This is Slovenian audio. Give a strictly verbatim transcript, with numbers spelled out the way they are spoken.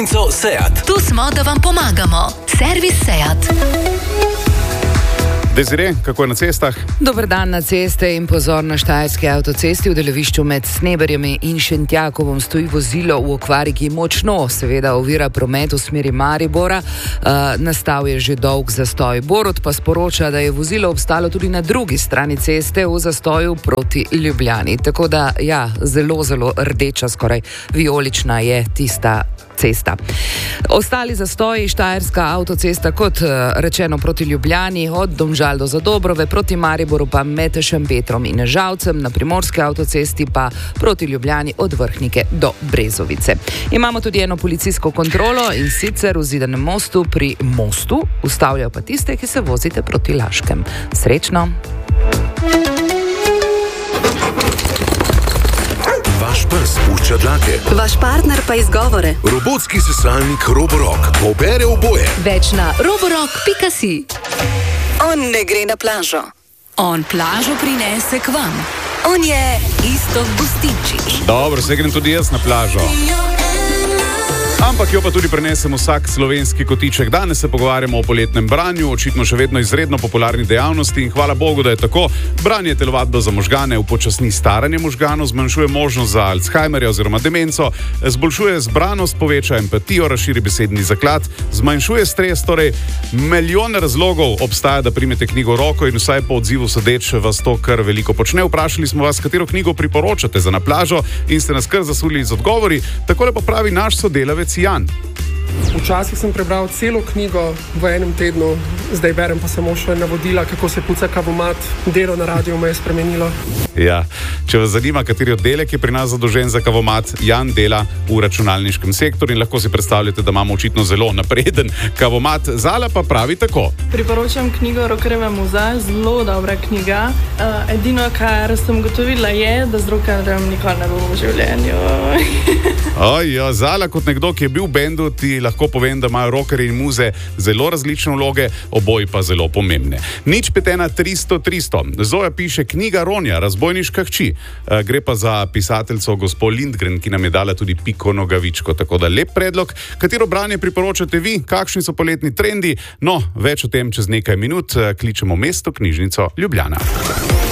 Seat. Tu smo, da vam pomagamo. Servis Seat. Desiree, kako je na cestah? Dober dan na ceste in pozor na štajerski avtocesti. V delovišču med Sneberjem in Šentjakovom stoji vozilo v okvari, ki močno seveda ovira promet v smeri Maribora. Uh, nastal je že dolg zastoj. Borut pa sporoča, da je vozilo obstalo tudi na drugi strani ceste v zastoju proti Ljubljani. Tako da, ja, zelo, zelo rdeča, skoraj vijolična je tista cesta. Ostali zastoji, štajerska avtocesta, kot rečeno, proti Ljubljani, od Domžal do Zadobrove, proti Mariboru pa med Šempetrom in Žalcem, na primorski avtocesti pa proti Ljubljani od Vrhnike do Brezovice. Imamo tudi eno policijsko kontrolo in sicer v Zidanem mostu pri mostu, ustavljajo pa tiste, ki se vozite proti Laškem. Srečno! Vaš pes pušča dlake. Vaš partner pa izgovore. Robotski sesalnik Roborock pobere oboje. Več na roborock pika si. On ne gre na plažo. On plažo prinese k vam. On je Iztok Gustinčič. Dobro, se grem tudi jaz na plažo. Ampak jo pa tudi prenesem vsak slovenski kotiček. Danes se pogovarjamo o poletnem branju, očitno še vedno izredno popularni dejavnosti in hvala Bogu, da je tako. Branje telovadbo za možgane upočasni staranje možganov, zmanjšuje možnost za Alzheimerja oziroma demenco, zboljšuje zbranost, poveča empatijo, razširi besedni zaklad, zmanjšuje stres, torej milijon razlogov obstaja, da primete knjigo v roko in vsaj po odzivu sodeč vas to kar veliko počne. Vprašali smo vas, katero knjigo priporočate za na plažo in ste nas kar zasuli z odgovori. Takole pa pravi naš sodelavec Jan. Včasih sem prebral celo knjigo v enem tednu, zdaj berem pa samo še navodila, kako se puca kavomat. Delo na radiju me je spremenilo. Ja, če vas zanima, kateri oddelek je pri nas zadolžen za kavomat, Jan dela v računalniškem sektorju in lahko si predstavljate, da imamo očitno zelo napreden kavomat. Zala pa pravi tako. Priporočam knjigo Rockerjeva muza, zelo dobra knjiga. Uh, edino, kar sem ugotovila, je, da z rockerjem nikoli ne bom v življenju. Ojo, Zala, kot nekdo, ki je bil v bendu, ti lahko povem, da imajo rockerji in muze zelo različne vloge, oboji pa zelo pomembne. Nič pet ena tristo tristo. Zoja piše knjiga Ronja, Razbojniška hči. E, gre pa za pisateljco gospo Lindgren, ki nam je dala tudi Piko Nogavičko. Tako da lep predlog. Katero branje priporočate vi? Kakšni so poletni trendi? No, več o tem čez nekaj minut. Kličemo mesto knjižnico Ljubljana.